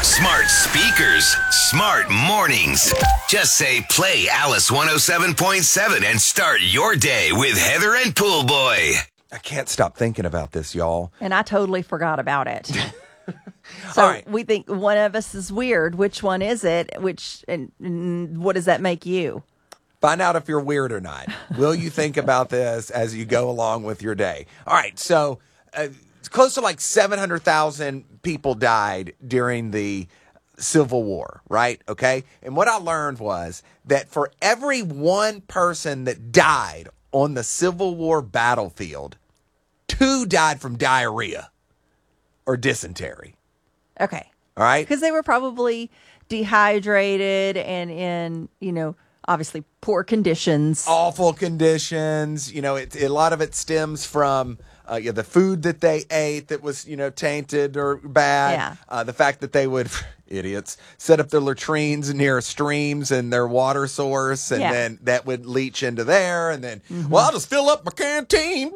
Smart speakers, smart mornings. Just say play Alice 107.7 and start your day with Heather and Pool Boy. I can't stop thinking about this, y'all. And I totally forgot about it. So All right. we think one of us is weird. Which one is it? And what does that make you? Find out if you're weird or not. Will you think about this as you go along with your day? All right, so close to like 700,000 people died during the Civil War, right? Okay? And what I learned was that for every one person that died on the Civil War battlefield, 2 died from diarrhea or dysentery. Okay. All right? Because they were probably dehydrated and in, obviously poor conditions. Awful conditions. A lot of it stems from the food that they ate that was, tainted or bad. Yeah. The fact that they would, idiots, set up their latrines near streams and their water source, and then that would leach into there. And then, well, I'll just fill up my canteen.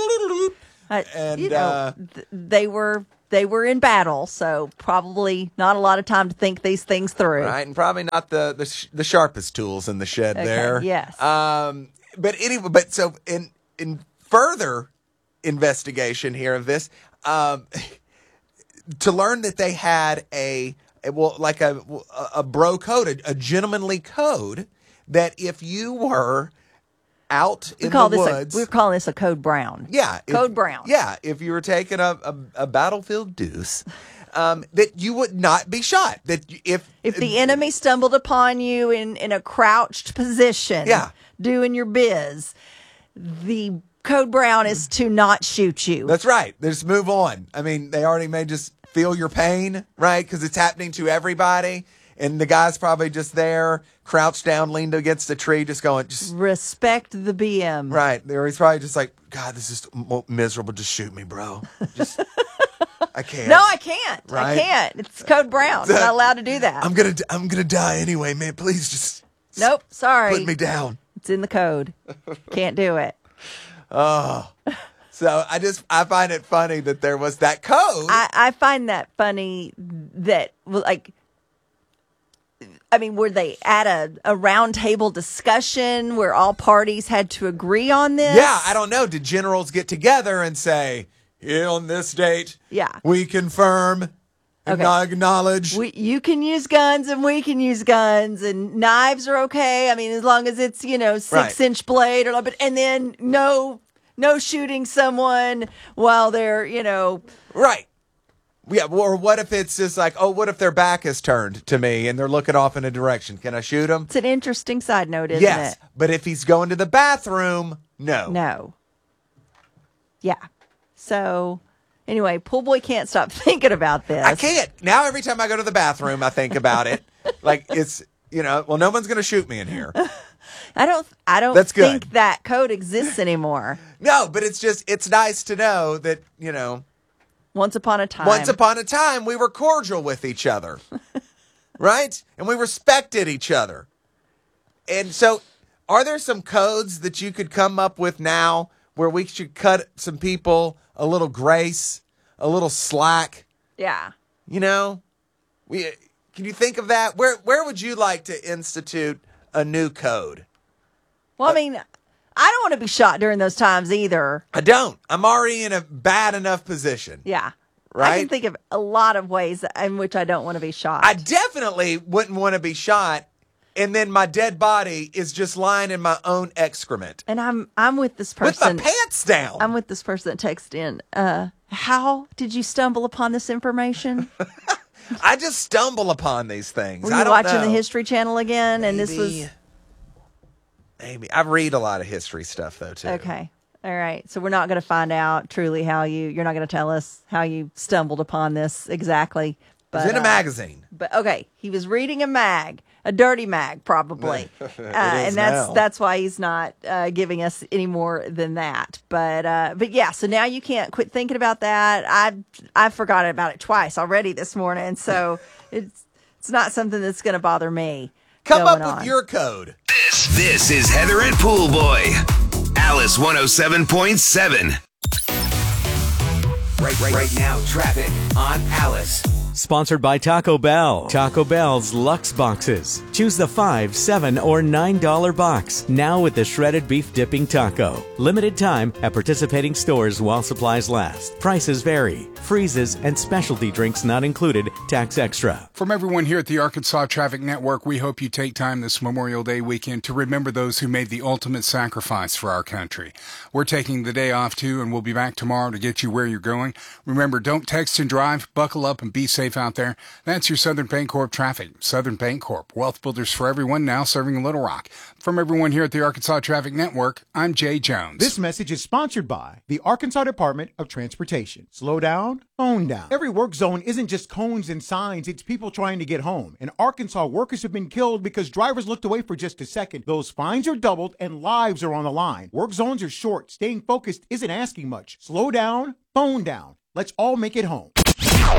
They were in battle, so probably not a lot of time to think these things through. Right, and probably not the sharpest tools in the shed there. Yes. But anyway, so in further investigation here of this, to learn that they had a bro code, a gentlemanly code, that if you were out in the woods, we're calling this a code brown. Yeah, Code brown. Yeah, if you were taking a battlefield deuce, that you would not be shot. That if the enemy stumbled upon you in a crouched position, doing your biz, the code brown is to not shoot you. That's right. Just move on. I mean, they already may just feel your pain, right? Because it's happening to everybody. And the guy's probably just there, crouched down, leaned against the tree, just going, respect the BM. Right. There, he's probably just like, God, this is miserable. Just shoot me, bro. I can't. No, I can't. Right? I can't. It's code brown. I'm not allowed to do that. I'm gonna die anyway, man. Please just Nope. Sorry. put me down. It's in the code. Can't do it. Oh. So I find it funny that there was that code. I find that funny that, were they at a round table discussion where all parties had to agree on this? Yeah, I don't know. Did generals get together and say, on this date, we confirm and acknowledge? You can use guns and we can use guns, and knives are okay. I mean, as long as it's, 6-inch blade, and then no shooting someone while they're, Right. Yeah, or what if it's just like, what if their back is turned to me and they're looking off in a direction? Can I shoot them? It's an interesting side note, isn't it? Yes, but if he's going to the bathroom, no. No. Yeah. So, anyway, Pool Boy can't stop thinking about this. I can't. Now every time I go to the bathroom, I think about it. Like it's, no one's going to shoot me in here. I don't That's think good. that code exists anymore. No, but it's nice to know that, Once upon a time, we were cordial with each other, right? And we respected each other. And so, are there some codes that you could come up with now where we should cut some people a little grace, a little slack? Yeah. Can you think of that? Where would you like to institute a new code? Well, I don't want to be shot during those times either. I don't. I'm already in a bad enough position. Yeah. Right? I can think of a lot of ways in which I don't want to be shot. I definitely wouldn't want to be shot, and then my dead body is just lying in my own excrement. And I'm with this person. With my pants down. I'm with this person that texted in. How did you stumble upon this information? I just stumble upon these things. Were I you don't watching know. the History Channel again? And this was... Maybe. I read a lot of history stuff, though, too. Okay. All right. So we're not going to find out truly how you're not going to tell us how you stumbled upon this exactly. But, It was in a magazine. But okay, he was reading a dirty mag, probably. And now. that's why he's not giving us any more than that. But yeah, so now you can't quit thinking about that. I forgot about it twice already this morning. So it's not something that's going to bother me. Come up with your code. This is Heather and Pool Boy. Alice 107.7. Right now, traffic on Alice. Sponsored by Taco Bell. Taco Bell's Luxe Boxes. Choose the $5, $7, or $9 box. Now with the shredded beef dipping taco. Limited time at participating stores while supplies last. Prices vary. Freezes and specialty drinks not included. Tax extra. From everyone here at the Arkansas Traffic Network, we hope you take time this Memorial Day weekend to remember those who made the ultimate sacrifice for our country. We're taking the day off too, and we'll be back tomorrow to get you where you're going. Remember, don't text and drive. Buckle up and be safe out there. That's your Southern Bancorp traffic. Southern Bancorp, wealth builders for everyone, now serving Little Rock. From everyone here at the Arkansas Traffic Network, I'm Jay Jones. This message is sponsored by the Arkansas Department of Transportation. Slow down, phone down. Every work zone isn't just cones and signs, it's people trying to get home. In Arkansas, workers have been killed because drivers looked away for just a second. Those fines are doubled and lives are on the line. Work zones are short. Staying focused isn't asking much. Slow down, phone down. Let's all make it home.